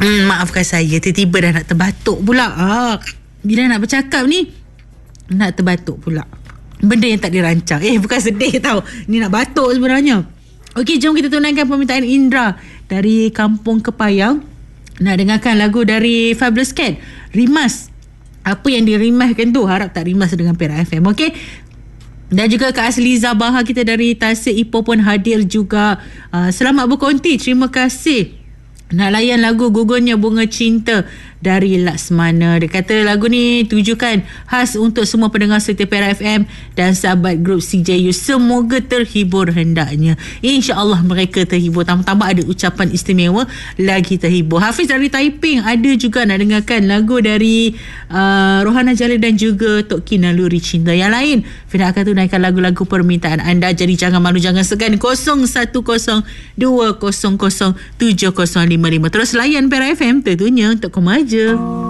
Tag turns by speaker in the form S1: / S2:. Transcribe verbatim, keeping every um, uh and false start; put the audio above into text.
S1: Hmm, maafkan saya, tiba-tiba dah nak terbatuk pula. Ah, bila nak bercakap ni, nak terbatuk pula. Benda yang tak dirancang. Eh, bukan sedih tau. Ni nak batuk sebenarnya. Okey, jom kita tunaikan permintaan Indra dari Kampung Kepayang. Nak dengarkan lagu dari Fabulous Cat, Rimas. Apa yang dirimaskan tu, harap tak rimas dengan Perak F M. Okey. Dan juga Kak Asliza Bahar kita dari Tasik Ipoh pun hadir juga. Uh, selamat berkonti. Terima kasih. Nak layan lagu Gugurnya Bunga Cinta dari Laksmana. Dia kata lagu ni tujukan khas untuk semua pendengar setia Perak F M dan sahabat grup C J U. Semoga terhibur hendaknya. InsyaAllah mereka terhibur. Tambah-tambah ada ucapan istimewa, lagi terhibur. Hafiz dari Taiping ada juga nak dengarkan lagu dari uh, Rohana Jalil dan juga Tok Kinaluri Cinta. Yang lain, Fina akan tunaikan lagu-lagu permintaan anda. Jadi jangan malu, jangan segan. kosong satu kosong dua kosong kosong tujuh kosong lima lima. Terus layan Perak F M tentunya untuk kemaja.